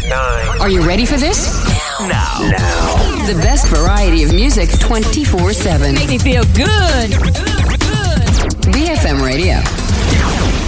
9. Are you ready for this? Now. The best variety of music 24/7. Make me feel good.